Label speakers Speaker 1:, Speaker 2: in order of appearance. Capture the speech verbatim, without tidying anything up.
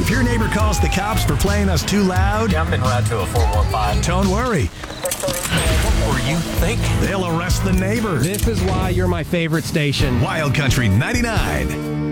Speaker 1: If your neighbor calls the cops for playing us too loud,
Speaker 2: Jump en route to a four one five.
Speaker 1: don't worry.
Speaker 2: What were you thinking?
Speaker 1: They'll arrest the neighbor.
Speaker 3: This is why you're my favorite station.
Speaker 1: Wild Country ninety-nine.